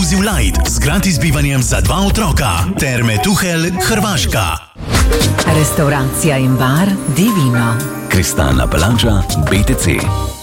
Inclusive Light z gratis bivanjem za 2 otroka ter Metuhelj, Hrvaška. Restauracija in bar Divino. Kristalna palača BTC.